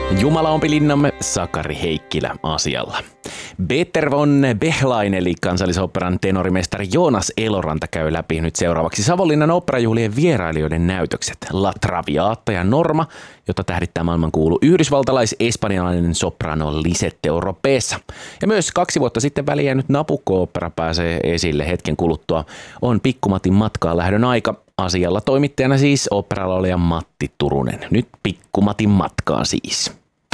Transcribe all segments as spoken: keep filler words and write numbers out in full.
Jumalaompilinnamme Sakari Heikkilä asialla. Peter von Bechlein eli Kansallisoopperan tenorimestari Joonas Eloranta käy läpi nyt seuraavaksi Savonlinnan oopperajuhlien vierailijoiden näytökset La Traviata ja Norma, jota tähdittää maailmankuulu yhdysvaltalais-espanjalainen soprano Lisette Oropesa. Ja myös kaksi vuotta sitten väliin jäänyt Nabucco-ooppera pääsee esille hetken kuluttua. On Pikkumatin matkaan lähdön aika. Asialla toimittajana siis oopperalaulija Matti Turunen. Nyt Pikkumatin matkaan siis.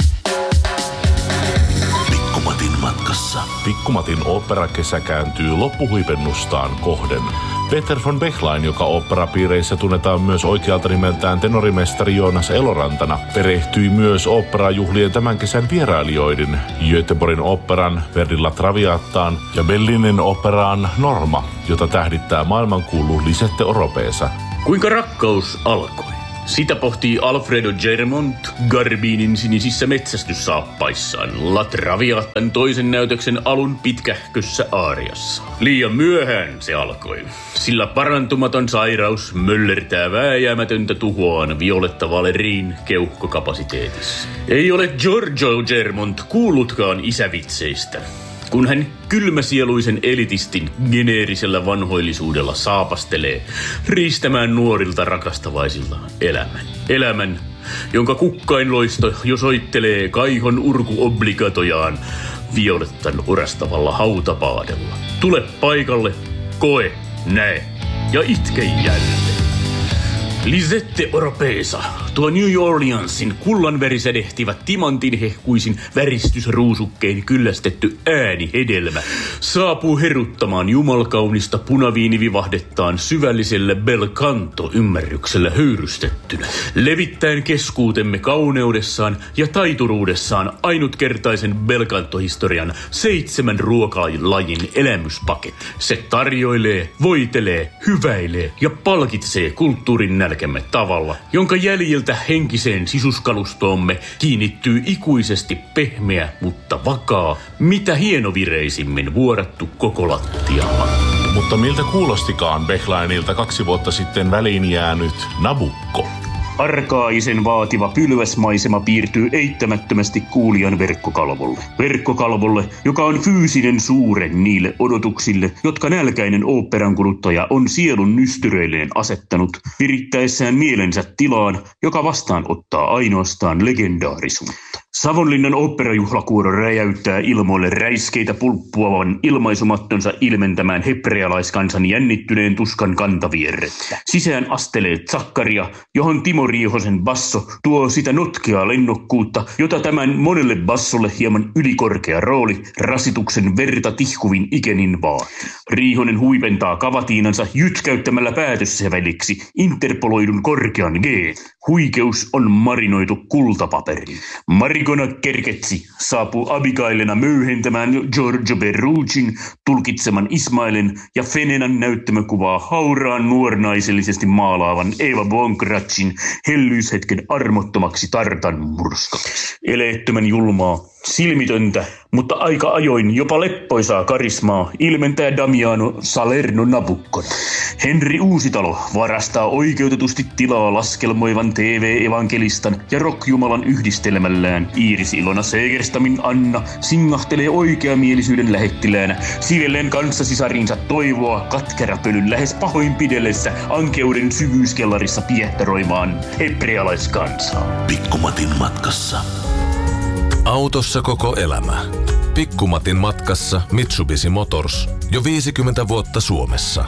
Pikkumatin matkassa. Pikkumatin oopperakesä kääntyy loppuhuipennustaan kohden. Peter von Bechlein, joka oopperapiireissä tunnetaan myös oikealta nimeltään tenorimestari Joonas Elorantana, perehtyi myös oopperajuhlien tämän kesän vierailijoiden Göteborgin oopperan Verdin La Traviataan ja Berliinin oopperaan Norma, jota tähdittää maailmankuulu Lisette Oropesa. Kuinka rakkaus alkoi? Sitä pohtii Alfredo Germont Garbinin sinisissä metsästyssaappaissaan La Traviatan toisen näytöksen alun pitkähkössä aariassa. Liian myöhään se alkoi, sillä parantumaton sairaus möllertää vääjäämätöntä tuhoaan Violetta Valeriin keuhkokapasiteetissa. Ei ole Giorgio Germont kuullutkaan isävitseistä, kun hän kylmäsieluisen elitistin geneerisellä vanhoillisuudella saapastelee riistämään nuorilta rakastavaisillaan elämän. Elämän, jonka kukkainloisto jo soittelee kaihon urkuobligatojaan Violettan orastavalla hautapaadella. Tule paikalle, koe, näe ja itke jälleen. Lisette Oropesa, tuo New Orleansin kullanverisädehtivä timantinhehkuisin väristysruusukkein kyllästetty äänihedelmä, saapuu heruttamaan jumalkaunista punaviinivivahdettaan syvällisellä bel canto-ymmärryksellä höyrystettynä, levittäen keskuutemme kauneudessaan ja taituruudessaan ainutkertaisen bel canto-historian seitsemän ruokalajin elämyspaket. Se tarjoilee, voitelee, hyväilee ja palkitsee kulttuurin nälkää tavalla, jonka jäljiltä henkiseen sisuskalustomme kiinnittyy ikuisesti pehmeä, mutta vakaa, mitä hienovireisimmin vuorattu koko lattialla. Mutta miltä kuulostikaan Bechleinilta kaksi vuotta sitten väliin jäänyt Nabucco? Arkaaisen vaativa pylväsmaisema piirtyy eittämättömästi kuulijan verkkokalvolle. Verkkokalvolle, joka on fyysinen suuren niille odotuksille, jotka nälkäinen oopperan kuluttaja on sielun nystyröilleen asettanut, virittäessään mielensä tilaan, joka vastaanottaa ainoastaan legendaarisuutta. Savonlinnan oopperajuhlakuoro räjäyttää ilmoille räiskeitä pulppuavan ilmaisumattonsa ilmentämään hebrealaiskansan jännittyneen tuskan kantavierrettä. Sisään astelee Zakkaria, johon Timo Riihosen basso tuo sitä notkeaa lennokkuutta, jota tämän monelle bassolle hieman ylikorkea rooli rasituksen verta tihkuvin ikenin vaatii. Riihonen huipentaa kavatiinansa jytkäyttämällä päätössäväliksi interpoloidun korkean G. Huikeus on marinoitu kultapaperiin. Marigona Kerketsi saapuu Abigailena möyhentämään Giorgio Berrucin tulkitseman Ismailen ja Fenenan näyttämökuvaa hauraan nuornaisellisesti maalaavan Eva Bonkracin hellyyshetken armottomaksi tartan murskaksi. Eleettömän julmaa, silmitöntä, mutta aika ajoin jopa leppoisaa karismaa ilmentää Damiano Salerno Nabuccon. Henri Uusitalo varastaa oikeutetusti tilaa laskelmoivan T V-evankelistan ja rockjumalan yhdistelmällään. Iiris Ilona Segerstamin Anna singahtelee oikeamielisyyden lähettiläänä, sivellen kanssasisarinsa toivoa katkerapölyn lähes pahoinpidellessä ankeuden syvyyskellarissa piehtaroimaan hebrealaiskansaa. Pikkumatin matkassa. Autossa koko elämä. Pikkumatin matkassa Mitsubishi Motors. Jo viisikymmentä vuotta Suomessa.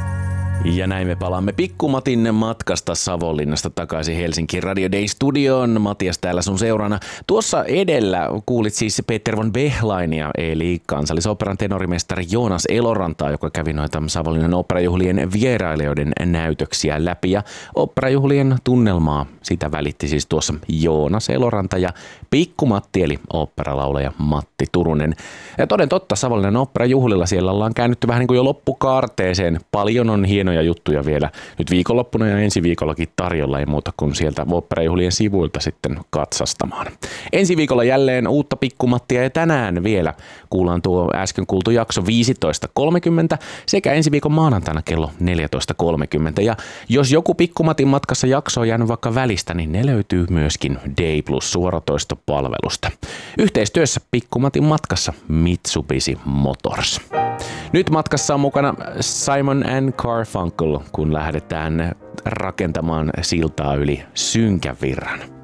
Ja näin me palaamme Pikkumatin matkasta Savonlinnasta takaisin Helsinki Radio Day Studioon. Matias täällä sun seurana. Tuossa edellä kuulit siis Peter von Bechleinia, eli Kansallisoopperan tenorimestari Joonas Elorantaa, joka kävi noita Savonlinnan oopperajuhlien vierailijoiden näytöksiä läpi. Ja oopperajuhlien tunnelmaa, sitä välitti siis tuossa Joonas Eloranta ja Pikkumatti, eli oopperalaulaja Matti Turunen. Ja toden totta, Savonlinnan oopperajuhlilla siellä ollaan käännytty vähän niin kuin jo loppukaarteeseen. Paljon on hieno hienoja juttuja vielä nyt viikonloppuna ja ensi viikollakin tarjolla, ei muuta kuin sieltä oopperajuhlien sivuilta sitten katsastamaan. Ensi viikolla jälleen uutta Pikkumattia ja tänään vielä kuullaan tuo äsken kuultu jakso viisitoista kolmekymmentä sekä ensi viikon maanantaina kello neljätoista kolmekymmentä. Ja jos joku Pikkumatin matkassa jakso on jäänyt vaikka välistä, niin ne löytyy myöskin D Plus suoratoistopalvelusta. Yhteistyössä Pikkumatin matkassa Mitsubishi Motors. Nyt matkassa on mukana Simon and Garfunkel, kun lähdetään rakentamaan siltaa yli synkän virran.